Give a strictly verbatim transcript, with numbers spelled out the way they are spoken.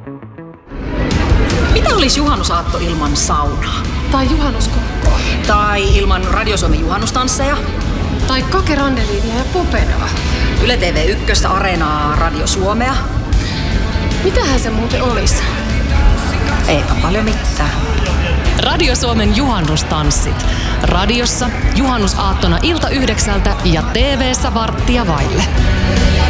Mitä olisi juhannusaatto ilman saunaa? Tai juhannuskokkoa. Tai ilman Radio Suomen juhannustansseja? Tai Kake Randeliinia ja Popedaa. Yle T V yksi, Areenaa, Radio Suomea. Mitähän se muuten olisi? Eipä paljon mitään. Radio Suomen juhannustanssit. Radiossa juhannusaattona ilta yhdeksältä ja T V:ssä varttia vaille.